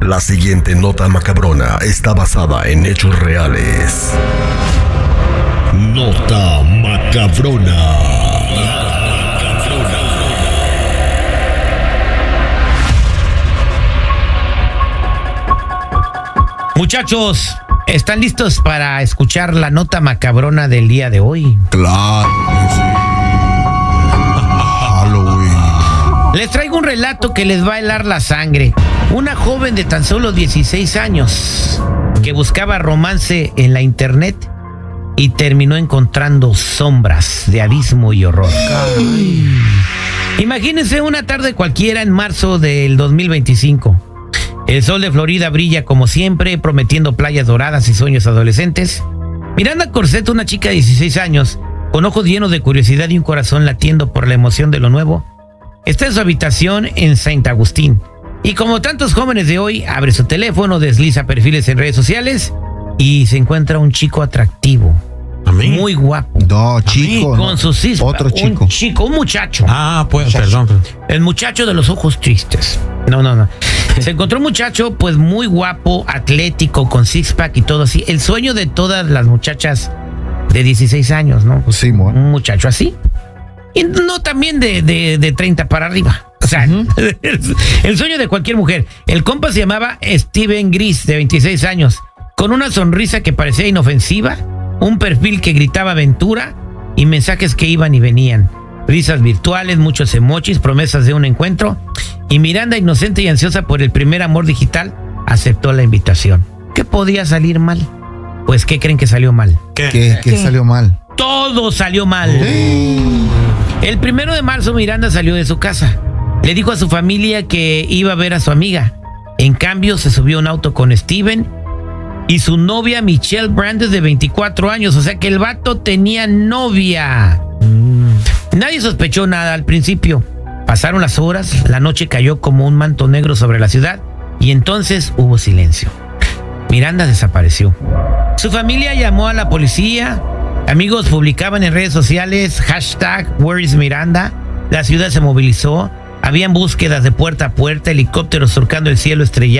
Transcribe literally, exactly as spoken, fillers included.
La siguiente nota macabrona está basada en hechos reales. Nota macabrona. Muchachos, ¿están listos para escuchar la nota macabrona del día de hoy? Claro que sí. Halloween. Les traigo un relato que les va a helar la sangre. Una joven de tan solo dieciséis años que buscaba romance en la internet y terminó encontrando sombras de abismo y horror. Ay. Imagínense una tarde cualquiera en marzo del dos mil veinticinco. El sol de Florida brilla como siempre, prometiendo playas doradas y sueños adolescentes. Miranda Corset, una chica de dieciséis años, con ojos llenos de curiosidad y un corazón latiendo por la emoción de lo nuevo, está en su habitación en Saint Agustín. Y como tantos jóvenes de hoy, abre su teléfono, desliza perfiles en redes sociales y se encuentra un chico atractivo. Muy guapo. No, chico. Con no. sus cispas. Otro chico. Un chico, un muchacho. Ah, pues, Muchacho. perdón. El muchacho de los ojos tristes. No, no, no. Se encontró un muchacho, pues, muy guapo, atlético, con six-pack y todo así. El sueño de todas las muchachas de dieciséis años, ¿no? Sí, bueno. Un muchacho así. Y no también de, de, de treinta para arriba. O sea, uh-huh. El sueño de cualquier mujer. El compa se llamaba Steven Gris, de veintiséis años, con una sonrisa que parecía inofensiva, un perfil que gritaba aventura y mensajes que iban y venían. Risas virtuales, muchos emojis, promesas de un encuentro. Y Miranda, inocente y ansiosa por el primer amor digital, aceptó la invitación. ¿Qué podía salir mal? Pues, ¿qué creen que salió mal? ¿Qué? ¿Qué, ¿Qué salió mal? Todo salió mal. Sí. El primero de marzo Miranda salió de su casa. Le dijo a su familia que iba a ver a su amiga. En cambio, se subió a un auto con Steven y su novia Michelle Brandes, de veinticuatro años. O sea que el vato tenía novia. Mm. Nadie sospechó nada al principio. Pasaron las horas, la noche cayó como un manto negro sobre la ciudad y entonces hubo silencio. Miranda desapareció. Su familia llamó a la policía. Amigos publicaban en redes sociales hashtag Where is Miranda. La ciudad se movilizó. Habían búsquedas de puerta a puerta, helicópteros surcando el cielo estrellado.